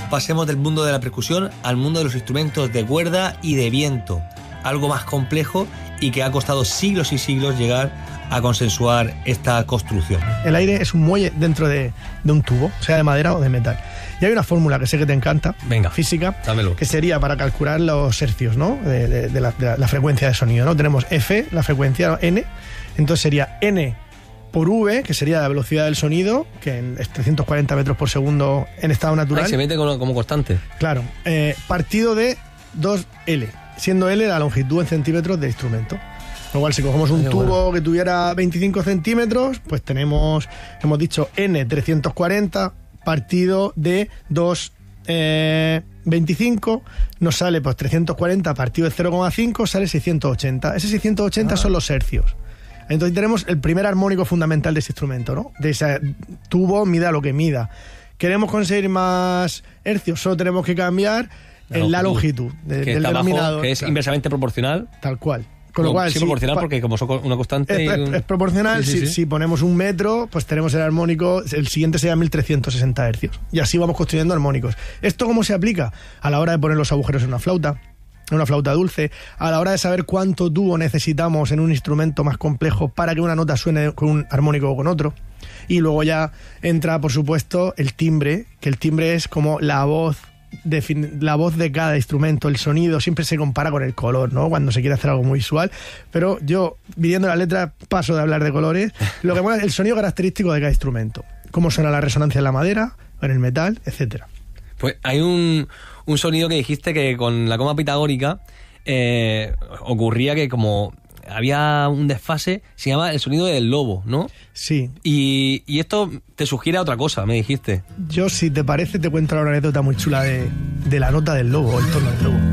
pasemos del mundo de la percusión al mundo de los instrumentos de cuerda y de viento, algo más complejo y que ha costado siglos y siglos llegar a consensuar esta construcción. El aire es un muelle dentro de un tubo, sea de madera o de metal. Y hay una fórmula que sé que te encanta, venga, física, dámelo, que sería para calcular los hercios, ¿no? de la frecuencia de sonido, ¿no? Tenemos F, la frecuencia, N, entonces sería N por V, que sería la velocidad del sonido, que es 340 metros por segundo en estado natural. Se mete como constante. Claro, partido de 2L, siendo L la longitud en centímetros del instrumento. Igual, si cogemos un tubo que tuviera 25 centímetros, pues hemos dicho N 340 partido de 2,25, nos sale pues 340 partido de 0,5, sale 680. Ese 680 son los hercios. Entonces tenemos el primer armónico fundamental de ese instrumento, ¿no? De ese tubo, mida lo que mida. ¿Queremos conseguir más hercios? Solo tenemos que cambiar la longitud del denominador. Que es inversamente proporcional. Tal cual. Con lo cual, sí, proporcional porque como son una constante... Es proporcional. Sí. Si ponemos un metro, pues tenemos el armónico, el siguiente sería 1360 hercios. Y así vamos construyendo armónicos. ¿Esto cómo se aplica? A la hora de poner los agujeros en una flauta dulce, a la hora de saber cuánto tubo necesitamos en un instrumento más complejo para que una nota suene con un armónico o con otro. Y luego ya entra, por supuesto, el timbre, que el timbre es como la voz de cada instrumento. El sonido siempre se compara con el color, ¿no? Cuando se quiere hacer algo muy visual, pero yo, viendo la letra, paso de hablar de colores. Lo que mola es el sonido característico de cada instrumento, cómo suena la resonancia en la madera, en el metal, etcétera. Pues hay un sonido que dijiste que con la coma pitagórica ocurría que como había un desfase, se llama el sonido del lobo, ¿no? Sí. Y esto te sugiere a otra cosa, me dijiste. Yo, si te parece, te cuento una anécdota muy chula de la nota del lobo, el tono del lobo.